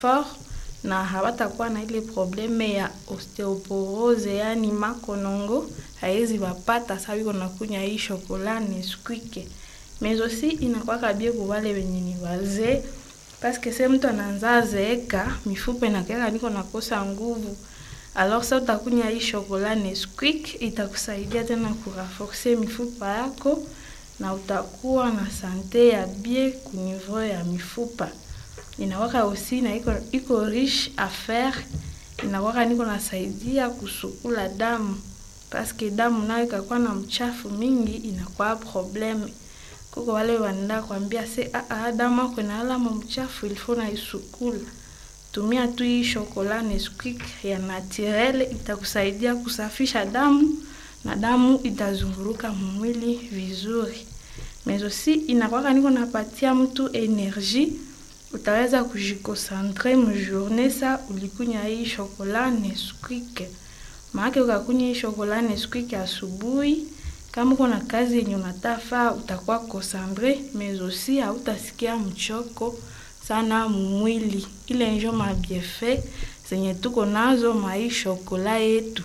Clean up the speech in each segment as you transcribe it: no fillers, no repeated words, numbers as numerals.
fort na hawatakuwa na ile probleme ya osteoporose, yani makonongo haiwezi wapata sababu unakunya hii chocolat Nesquik. Mais aussi inakuwa bien kwa wale wenye ni wazee, parce que c'est mtu anaanza zeeka mifupa inakaa niko nakosa nguvu. Alors ça utakunya hii chocolat Nesquik itakusaidia tena kurenforcer mifupa yako na utakuwa na sante ya bien ku niveau ya mifupa. Inawaka aussi na iko riche à fer, inawaka niko nasaidia kusukula damu, parce que damu nayo ikakuwa na mchafu mingi inakuwa probleme. Kuko wale wanaenda kuambia damu yako inalala mchafu ilifo na isukula. Tumia tu hii chocolat Nesquik ya naturel itakusaidia kusafisha damu na damu itazunguruka mwili vizuri. Mais aussi inakuwa niko napatia mtu energie, utaweza kujikoncentrer mu journée sa ulikunya hii chocolat Nesquik. Maana ukakunya hii chocolat Nesquik asubuhi, kama kuna kazi yenye unataka utakuwa concentré, mais aussi hautasikia mchoko sana mwili. Ile njo mabienfait zenye tuko nazo mai chocolat yetu.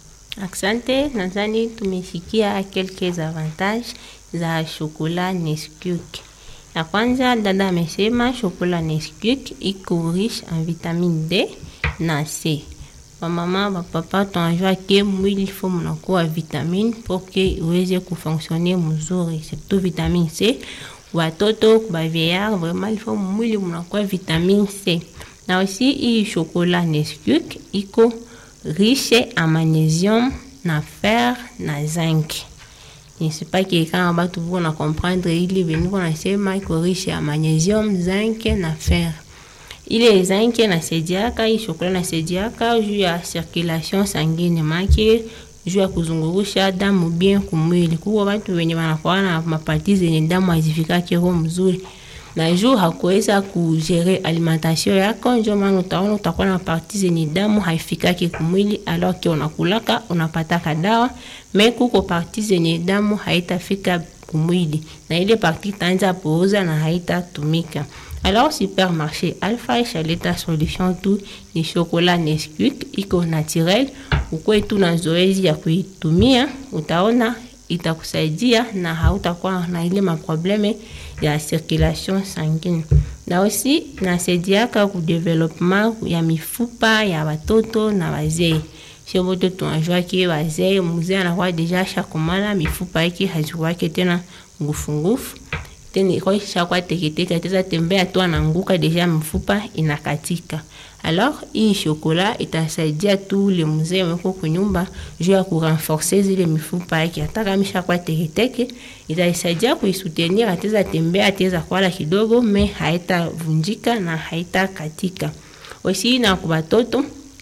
Asante, nadhani tumesikia quelques avantages za chocolat Nesquik. La kwanza, dada amesema chocolat Nesquik iko riche en vitamine D na C. Mama, papa, tunajua ke mwili faut mnakuwa vitamine pour que uweze kufonctionner mzuri. Surtout vitamine C. Watoto, ba vieillard, vraiment il faut mwili mnakuwa vitamine C. Na aussi hii chocolat Nesquik iko riche en magnésium, na fer, na zinc. Je ne sais pas que quand on va tout vous comprendre, il est venu qu'on a c'est riche en magnésium, zinc, na fer. Il est zinc na sediaka, il chocolat na sediaka, juu ya circulation sanguine make, juu ya kuzungurusha damu bien kumwili. Kuko watu wenye wanakuwa na mapati zenye damu hazifika kero mzuri. Na juu hakuweza kugere alimentation yako, ndio maana utakuwa na parti zenye damu haifika kumwili, alors que unakulaka unapata dawa, mais kuko parti zenye damu haitafika kumwili. Na ile parti itaanza pooza na haitatumika. Alors supermarché Alpha Chaleta solution tout ni chocolat Nesquik iko naturel, ukwe tu na zoezi ya kuitumia, utaona itakusaidia na hautakuwa na ile maprobleme ya circulation sanguine. Na aussi nasaidiaka ku development ya mifupa ya watoto na wazee. Shoboto tunajua ki wazee mzee anakuwa deja shakomala mifupa yake haziwake tena ngufungufu. Tena kwa shakwa teketeka teza tembea tu ananguka deja mfupa inakatika. Alors hii chocolat itasaidia tu le mzee wako kunyumba juu ya kurenforcer zile mifupa yake. Hata kama shakwa teketeke itasaidia kuisoutenir, ateza tembea, ateza kwala kidogo, mais haitavunjika na haitakatika. Aussi na kwa watoto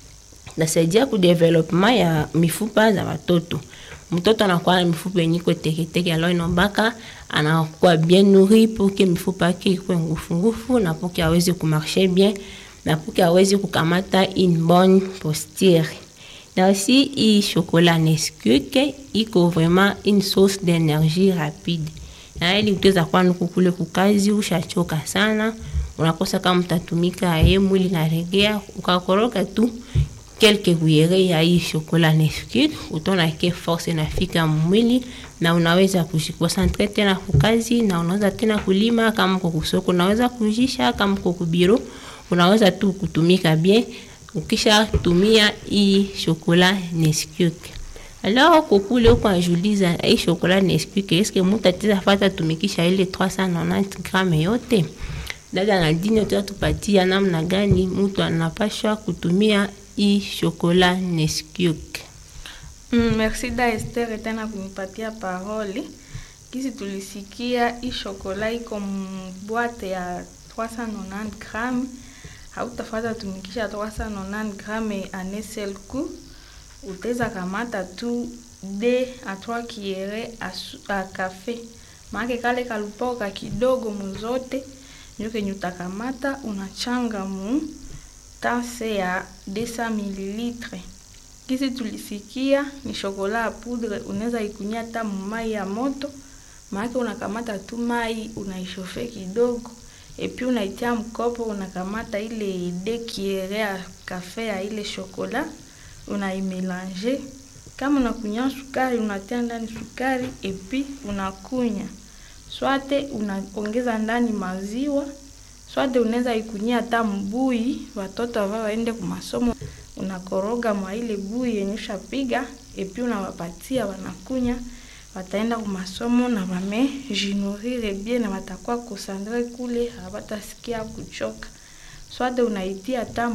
nasaidia ku development ya mifupa za watoto. Mtoto anakuwa na mifupa yenye iko teketeke, alors inombaka anakuwa bien nourri pour que mifupa yake ikuwe ngufungufu na pour que aweze kumarcher bien na pour que aweze kukamata une bonne posture. Na aussi hii chocolat Nesquik iko vraiment une source d'énergie rapide. Na ili utaweza kwa nukukule kukazi ushachoka sana, unakosa kama mtatumika mwili na regea, ukakoroka tu quelques cuillères ya hii chocolat Nesquik, utaona ke force inafika mwili na unaweza kujikoncentre tena kukazi, na unaweza tena kulima kama uko kusoko, unaweza kujisha kama uko kubiro, unaweza tu kutumika bien ukisha tumia hii chocolat Nesquik. Alors kokule uko ajuliza hii chocolat Nesquik, est-ce que mtu ataweza fata tumikisha ile 390 grammes yote? Dada na dini tupatia namna gani mtu anapaswa kutumia hii chocolat Nesquik? Merci da Esther tena kunipatia parole. Kisi tulisikia hii chocolat iko boîte ya 390 grammes. Hautafata tumikisha 390 grammes en un seul coup. Utaweza kamata tu 2 à 3 cuillères à café. Maana kale kalupoka kidogo mzote nyoke nyutakamata unachanga mu tase ya 200 ml. Kisi tulisikia ni chocolat poudre, unaweza ikunyia hata mai ya moto. Maana unakamata tu mai unaishofe kidogo, et puis unaitia mkopo, unakamata ile dekiere ya kafe ya ile chocolat, unaimelange. Kama unakunya sukari, unatia ndani sukari et puis unakunya. Swate unaongeza ndani maziwa, swate unaweza ikunyia hata mbui, watoto wao waende kwa masomo, unakoroga mwa ile bui yenye ushapiga et puis unawapatia wanakunya, wataenda kwa masomo na wamejinourire bien na watakuwa concentré kule, hawatasikia kuchoka. Swate unaitia hata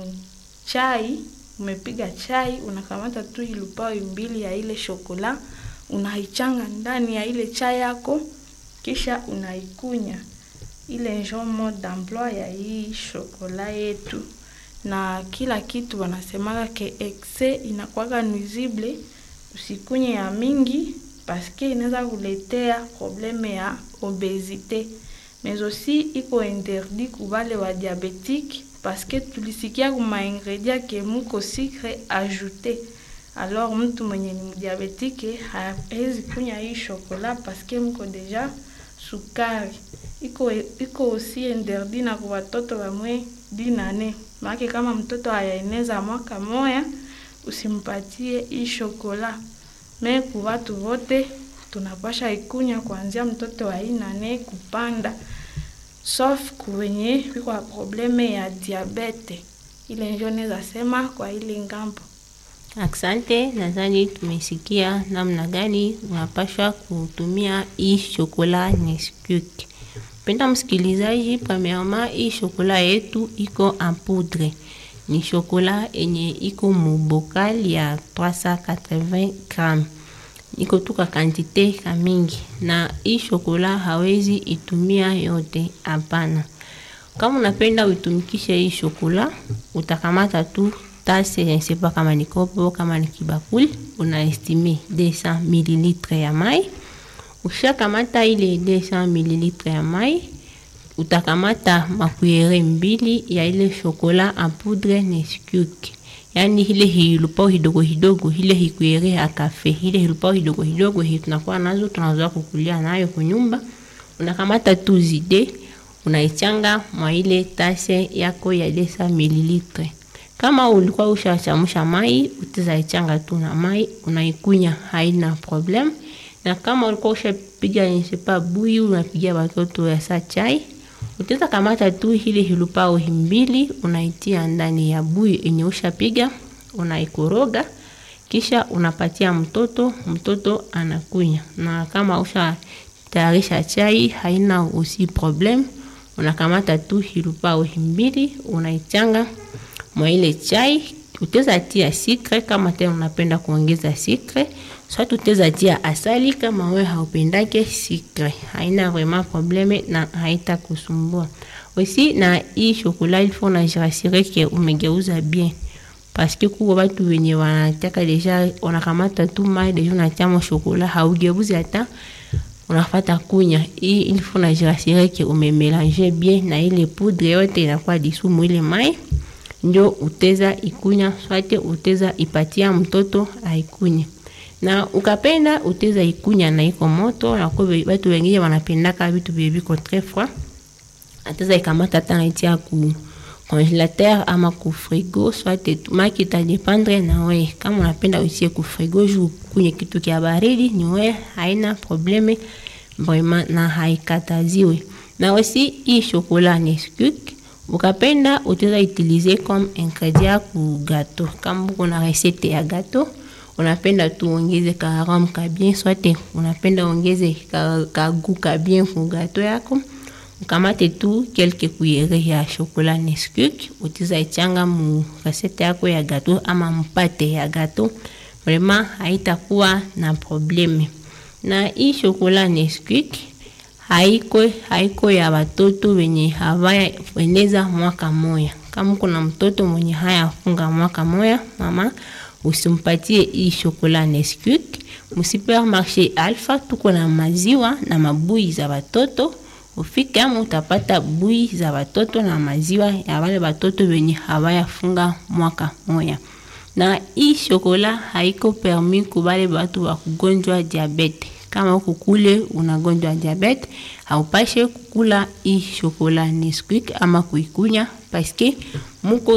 chai, umepiga chai, unakamata tu ilupao mbili ya ile chocolat, unaichanga ndani ya ile chai yako, kisha unaikunya. Ile njo mode d'emploi ya hii chocolat yetu. Na kila kitu wanasemaka ke excès inakuwa nuisible, usikunye ya mingi parce que inaweza kuletea probleme ya obésité. Mais aussi iko interdit kwa wale wa diabétique parce que tulisikia kuma ingredient ke muko sucre ajouté. Alors mtu mwenye ni diabétique hawezi kunya hii chocolat parce que muko deja sukari. Iko aussi interdit na kwa watoto wa mwe dinane. Maana kama mtoto hayaeneza mwaka moya, usimpatie hii chocolat. Mais kwa watu wote tunapasha ikunya kuanzia mtoto wa inane kupanda. Sauf kwenye kwa probleme ya diabete. Ile ndio naweza sema kwa ile ngambo. Asante, nadhani tumesikia namna gani unapaswa kutumia hii chocolat Nesquik. Penda msikilizaji, premièrement hii chocolat yetu iko en poudre. Ni chocolat enye iko mubokal ya 380 gram. Iko tuka quantité kamingi. Na hii chocolat hawezi itumia yote, hapana. Kama unapenda uitumikishe hii chocolat, utakamata tu tase, je ne sais pas kama ni kopo, kama ni kibakuli, unaestime 200 ml ya mai. Ushakamata ile 200 ml ya mai, utakamata makuere mbili ya ile chocolat en poudre Nesquik. Yani ile hilupao hidogo hidogo, ile hikuere ya kafe, ile hilupao hidogo hidogo hii tunakuwa nazo, tunazoea kukulia nayo kwa nyumba. Unakamata tu zide, unaichanga mwa ile tase yako ya 200 ml. Kama ulikuwa ushachamusha mai, utazaichanga tu na mai, unaikunya, haina problem. Na kama ulikuwa ushapiga nsepa bui, unapigia watoto ya sa chai, utaweza kamata tu hili hilupao mbili, unaitia ndani ya bui yenye ushapiga, unaikoroga, kisha unapatia mtoto anakunya. Na kama tayarisha chai, haina usi problem, unakamata tu hilupao mbili, unaichanga mwa ile chai. Utaweza tia sikre kama tena unapenda kuongeza sikre, so tutaweza tia asali kama wewe haupendake sikre, haina vraiment probleme na haita kusumbua. Aussi na hii chocolat il faut na rassurer que umegeuza bien, parce que kwa watu wenye wanataka deja unakamata tu mai deja unatia mo chocolat, haugeuzi hata unafuata kunya. Hii il faut na rassurer que umemélanger bien na ile poudre yote inakuwa disumu ile mai, ndio uteza ikunya, swate uteza ipatia mtoto aikunya. Na ukapenda uteza ikunya na iko moto, na kwa watu wengine wanapendaka vitu biko très froid, ateza ikamata tana itia ku congélateur ama ku frigo, swate maki ta dépendre na wewe. Kama unapenda utie ku frigo juu kunye kitu kia baridi, ni wewe, haina probleme vraiment na haikataziwe. Na aussi hii chocolat Nesquik ukapenda utaweza utiliser comme ingrédient ku gâteau. Kama kuna recette ya gâteau, unapenda tu ongeze ka arôme ka bien, soit unapenda ongeze ka goût ka bien ku gâteau yako, ukamate tu quelques cuillères ya chocolat Nesquik, utaweza ichanga mu recette yako ya gâteau ama mpate ya gâteau, vraiment haitakuwa na probleme. Na hii chocolat Nesquik haiko ya watoto wenye hawaya eneza mwaka moya. Kama kuna mtoto mwenye haya funga mwaka moya, mama usimpatie hii chocolat Nesquik. Msupermarché Alpha tuko na maziwa na mabui za watoto. Ufika utapata bui za watoto na maziwa ya wale watoto wenye hawaya funga mwaka moya. Na hii chocolat haiko permis kwa wale watu wa kugonjwa diabete. kama ukukule unagonjwa diabete, haupashe kukula hii chocolat Nesquik ama kuikunya paske muko